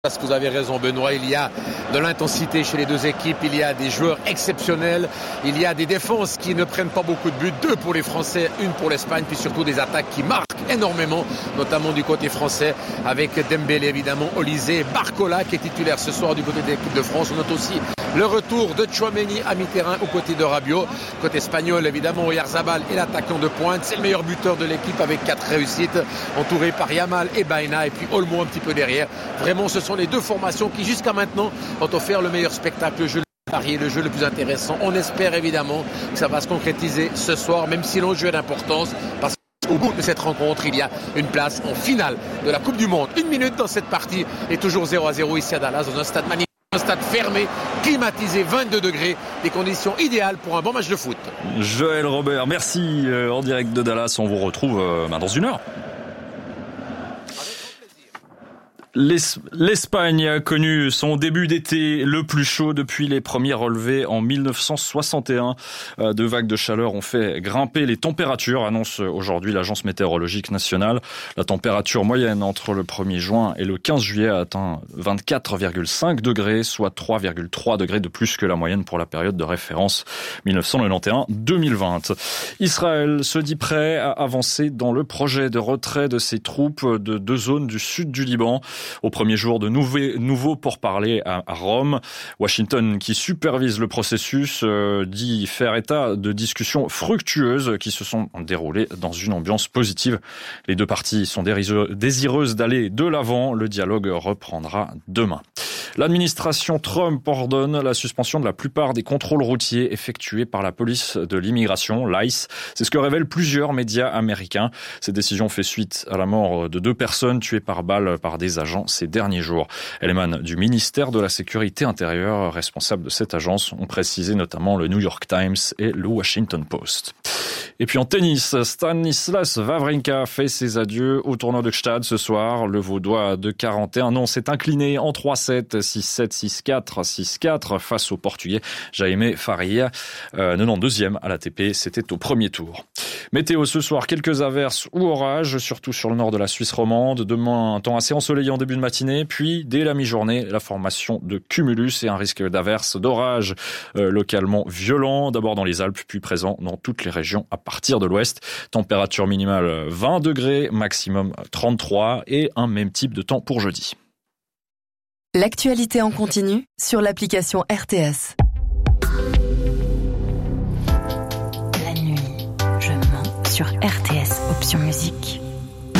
Parce que vous avez raison Benoît, il y a de l'intensité chez les deux équipes, il y a des joueurs exceptionnels, il y a des défenses qui ne prennent pas beaucoup de buts, 2 pour les Français, 1 pour l'Espagne, puis surtout des attaques qui marquent énormément, notamment du côté français, avec Dembélé évidemment, Olysée, Barcola qui est titulaire ce soir du côté de l'équipe de France. On note aussi le retour de Tchouaméni à mi-terrain aux côtés de Rabiot. Côté espagnol évidemment, Oyarzabal est l'attaquant de pointe, c'est le meilleur buteur de l'équipe avec 4 réussites, entouré par Yamal et Baena, et puis Olmo un petit peu derrière. Vraiment ce sont les deux formations qui jusqu'à maintenant ont offert le meilleur spectacle, le jeu le plus varié, le jeu le plus intéressant. On espère évidemment que ça va se concrétiser ce soir, même si l'enjeu est d'importance, parce qu'au bout de cette rencontre, il y a une place en finale de la Coupe du Monde. 1 minute dans cette partie et toujours 0-0 ici à Dallas, dans un stade magnifique, un stade fermé, climatisé, 22 degrés, des conditions idéales pour un bon match de foot. Joël Robert, merci en direct de Dallas. On vous retrouve dans 1 heure. L'Espagne a connu son début d'été le plus chaud depuis les premiers relevés en 1961. 2 vagues de chaleur ont fait grimper les températures, annonce aujourd'hui l'Agence météorologique nationale. La température moyenne entre le 1er juin et le 15 juillet a atteint 24,5 degrés, soit 3,3 degrés de plus que la moyenne pour la période de référence 1991-2020. Israël se dit prêt à avancer dans le projet de retrait de ses troupes de 2 zones du sud du Liban. Au premier jour de nouveaux pourparlers à Rome, Washington, qui supervise le processus, dit faire état de discussions fructueuses qui se sont déroulées dans une ambiance positive. Les 2 parties sont désireuses d'aller de l'avant. Le dialogue reprendra demain. L'administration Trump ordonne la suspension de la plupart des contrôles routiers effectués par la police de l'immigration, l'ICE. C'est ce que révèlent plusieurs médias américains. Cette décision fait suite à la mort de 2 personnes tuées par balle par des agents ces derniers jours. Elle émane du ministère de la Sécurité intérieure. Responsables de cette agence ont précisé notamment le New York Times et le Washington Post. Et puis en tennis, Stanislas Wawrinka fait ses adieux au tournoi de Gstaad ce soir. Le Vaudois de 41 ans s'est incliné en 3-7, 6-7, 6-4, 6-4 face au Portugais Jaime Faria, 92e à l'ATP. C'était au premier tour. Météo ce soir, quelques averses ou orages, surtout sur le nord de la Suisse romande. Demain, un temps assez ensoleillé en début de matinée. Puis, dès la mi-journée, la formation de cumulus et un risque d'averses, d'orages localement violents. D'abord dans les Alpes, puis présent dans toutes les régions à partir de l'ouest. Température minimale 20 degrés, maximum 33 et un même type de temps pour jeudi. L'actualité en continu sur l'application RTS. La nuit, je mens sur RTS Option Musique.